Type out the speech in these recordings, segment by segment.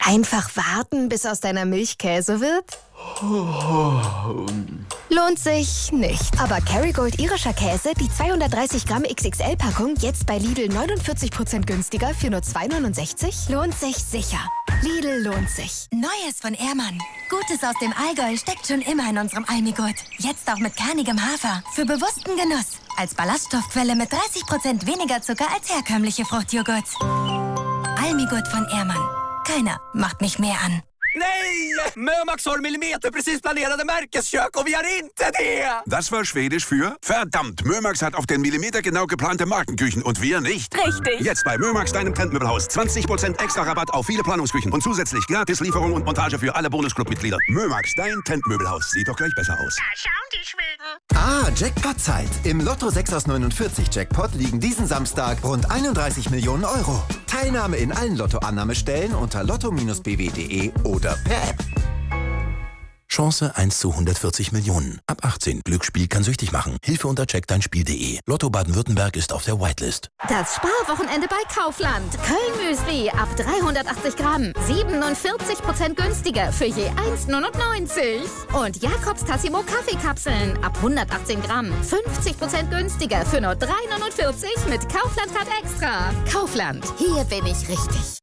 Einfach warten, bis aus deiner Milch Käse wird? Lohnt sich nicht. Aber Kerrygold irischer Käse, die 230 Gramm XXL-Packung, jetzt bei Lidl 49% günstiger für nur 2,69? Lohnt sich sicher. Lidl lohnt sich. Neues von Ehrmann. Gutes aus dem Allgäu steckt schon immer in unserem Almigurt. Jetzt auch mit kernigem Hafer. Für bewussten Genuss. Als Ballaststoffquelle mit 30% weniger Zucker als herkömmliche Fruchtjoghurts. Almigurt von Ehrmann. Keiner macht mich mehr an. Nej! Mömax har millimeterprecis planerade märkeskök och vi har inte det! Das war Schwedisch für verdammt. Mömax hat auf den Millimeter genau geplante Markenküchen und wir nicht. Richtig. Jetzt bei Mömax, deinem Trendmöbelhaus. 20% extra Rabatt auf viele Planungsküchen und zusätzlich gratis Lieferung und Montage für alle Bonusclub-Mitglieder. Mömax, dein Trendmöbelhaus. Sieht doch gleich besser aus. Da schauen die Schweden. Jackpot-Zeit. Im Lotto 6 aus 49 Jackpot liegen diesen Samstag rund 31 Millionen Euro. Teilnahme in allen Lottoannahmestellen unter lotto-bw.de oder per App. Chance 1 zu 140 Millionen. Ab 18. Glücksspiel kann süchtig machen. Hilfe unter checkdeinspiel.de. Lotto Baden-Württemberg ist auf der Whitelist. Das Sparwochenende bei Kaufland. Köln-Müsli ab 380 Gramm. 47% günstiger für je 1,99. Und Jakobs Tassimo Kaffeekapseln ab 118 Gramm. 50% günstiger für nur 3,49 mit Kaufland-Card Extra. Kaufland. Hier bin ich richtig.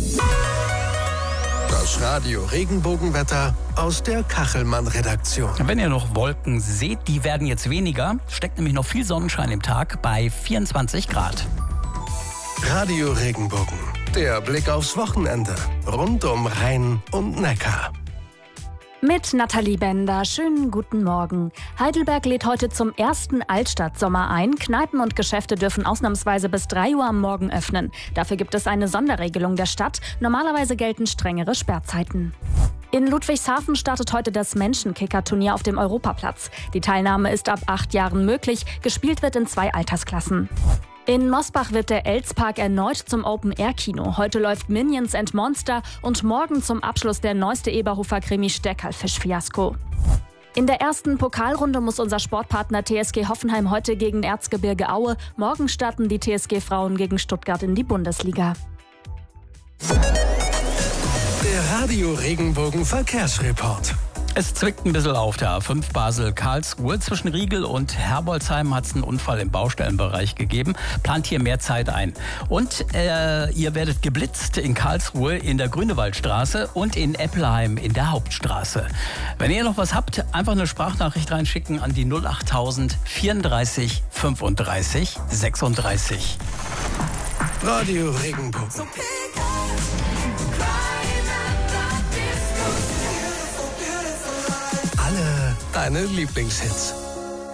Das Radio Regenbogenwetter aus der Kachelmann-Redaktion. Wenn ihr noch Wolken seht, die werden jetzt weniger. Steckt nämlich noch viel Sonnenschein im Tag bei 24 Grad. Radio Regenbogen. Der Blick aufs Wochenende. Rund um Rhein und Neckar. Mit Nathalie Bender. Schönen guten Morgen. Heidelberg lädt heute zum ersten Altstadtsommer ein. Kneipen und Geschäfte dürfen ausnahmsweise bis 3 Uhr am Morgen öffnen. Dafür gibt es eine Sonderregelung der Stadt. Normalerweise gelten strengere Sperrzeiten. In Ludwigshafen startet heute das Menschenkicker-Turnier auf dem Europaplatz. Die Teilnahme ist ab 8 Jahren möglich. Gespielt wird in 2 Altersklassen. In Mosbach wird der Elzpark erneut zum Open-Air-Kino. Heute läuft Minions and Monster und morgen zum Abschluss der neueste Eberhofer-Krimi Steckerlfisch-Fiasko. In der ersten Pokalrunde muss unser Sportpartner TSG Hoffenheim heute gegen Erzgebirge Aue. Morgen starten die TSG-Frauen gegen Stuttgart in die Bundesliga. Der Radio Regenbogen Verkehrsreport. Es zwickt ein bisschen auf der A5 Basel-Karlsruhe. Zwischen Riegel und Herbolzheim hat es einen Unfall im Baustellenbereich gegeben. Plant hier mehr Zeit ein. Und ihr werdet geblitzt in Karlsruhe in der Grünewaldstraße und in Eppelheim in der Hauptstraße. Wenn ihr noch was habt, einfach eine Sprachnachricht reinschicken an die 08000 34 35 36. Radio Regenbogen. Alle deine Lieblingshits.